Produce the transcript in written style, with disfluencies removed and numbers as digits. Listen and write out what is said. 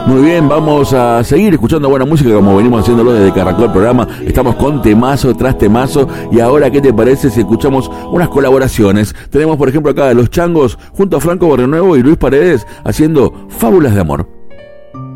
Muy bien, vamos a seguir escuchando buena música como venimos haciéndolo desde que arrancó el programa. Estamos con temazo tras temazo. Y ahora, ¿qué te parece si escuchamos unas colaboraciones? Tenemos, por ejemplo, acá a Los Changos junto a Franco Barrionuevo y Luis Paredes haciendo Fábulas de Amor.